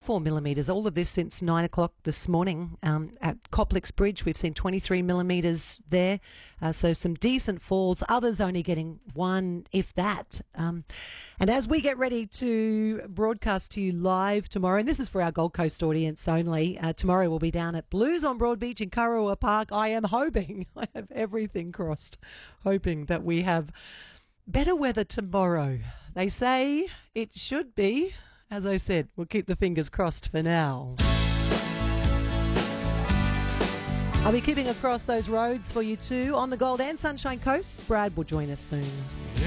24 millimetres. All of this since 9 o'clock this morning. At Coplix Bridge, we've seen 23 millimetres there. So some decent falls. Others only getting one, if that. And as we get ready to broadcast to you live tomorrow, and this is for our Gold Coast audience only, tomorrow we'll be down at Blues on Broadbeach in Kurrawa Park. I am hoping, I have everything crossed, hoping that we have better weather tomorrow. They say it should be. As I said, we'll keep the fingers crossed for now. I'll be keeping across those roads for you too on the Gold and Sunshine Coast. Brad will join us soon.